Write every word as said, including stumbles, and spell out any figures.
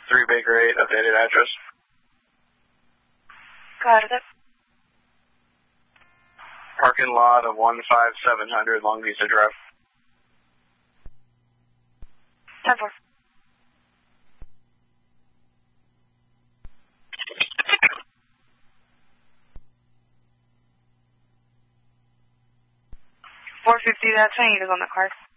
three Baker eight, updated address. Got it. Parking lot of one five seven hundred Long Vista Drive. ten four. four fifty, that's when he is on the card.